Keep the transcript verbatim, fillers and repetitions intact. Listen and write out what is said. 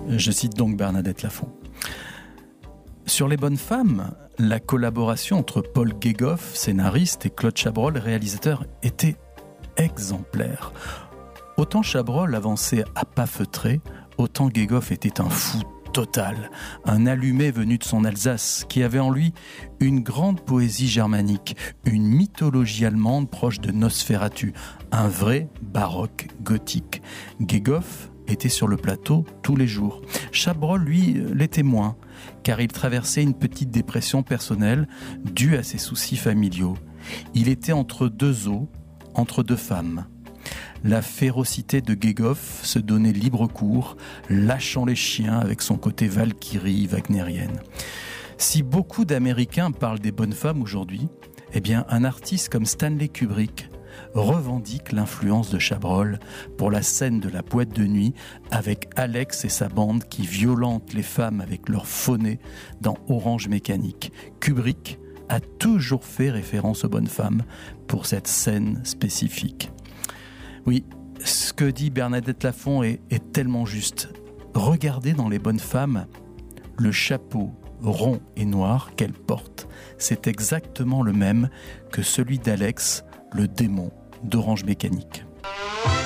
Je cite donc Bernadette Lafont. Sur Les Bonnes Femmes, la collaboration entre Paul Guégoff, scénariste, et Claude Chabrol, réalisateur, était exemplaire. Autant Chabrol avançait à pas feutrés, autant Guégoff était un fou total, un allumé venu de son Alsace, qui avait en lui une grande poésie germanique, une mythologie allemande proche de Nosferatu, un vrai baroque gothique. Guégoff était sur le plateau tous les jours. Chabrol, lui, l'était moins, car il traversait une petite dépression personnelle due à ses soucis familiaux. Il était entre deux eaux, entre deux femmes. La férocité de Guégoff se donnait libre cours, lâchant les chiens avec son côté Valkyrie wagnérienne. Si beaucoup d'Américains parlent des bonnes femmes aujourd'hui, eh bien, un artiste comme Stanley Kubrick revendique l'influence de Chabrol pour la scène de la boîte de nuit avec Alex et sa bande qui violentent les femmes avec leur faux nez dans Orange Mécanique. Kubrick a toujours fait référence aux bonnes femmes pour cette scène spécifique. Oui, ce que dit Bernadette Lafont est, est tellement juste. Regardez dans Les Bonnes Femmes le chapeau rond et noir qu'elle porte. C'est exactement le même que celui d'Alex, le démon d'Orange Mécanique.